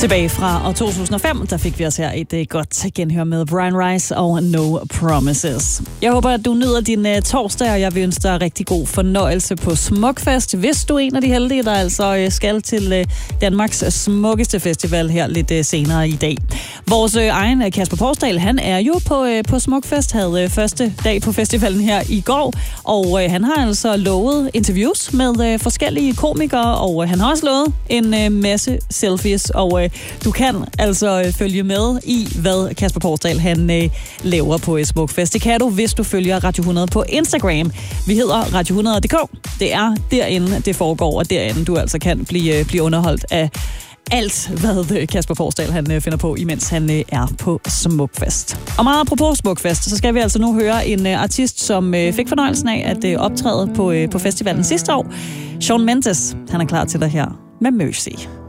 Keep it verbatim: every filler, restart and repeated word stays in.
Tilbage fra år to tusind og fem, der fik vi os her et uh, godt genhør med Brian Rice og No Promises. Jeg håber, at du nyder din uh, torsdag, og jeg vil ønske dig rigtig god fornøjelse på Smukfest, hvis du er en af de heldige, der altså uh, skal til uh, Danmarks smukkeste festival her lidt uh, senere i dag. Vores uh, egen uh, Kasper Porsdal, han er jo på, uh, på Smukfest, havde uh, første dag på festivalen her i går, og uh, han har altså lovet interviews med uh, forskellige komikere, og uh, han har også lovet en uh, masse selfies, og uh, du kan altså øh, følge med i, hvad Kasper Porsdal han øh, laver på øh, Smukfest. Det kan du, hvis du følger Radio hundrede på Instagram. Vi hedder Radio hundrede punktum d k. Det er derinde, det foregår, og derinde du altså kan blive, øh, blive underholdt af alt, hvad øh, Kasper Porsdal han øh, finder på, imens han øh, er på Smukfest. Og meget apropos Smukfest, så skal vi altså nu høre en øh, artist, som øh, fik fornøjelsen af at øh, optræde på, øh, på festivalen sidste år. Shawn Mendes, han er klar til dig her med Mercy.